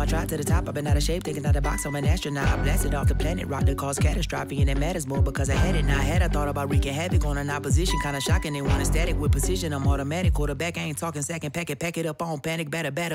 I tried to the top, I've been out of shape, thinking out the box, I'm an astronaut. I blasted off the planet, rock that caused catastrophe, and it matters more because I had it. Now I had, I thought about wreaking havoc on an opposition, kinda shocking. They want a static with precision, I'm automatic. Quarterback, I ain't talking second, pack it up on panic, batter,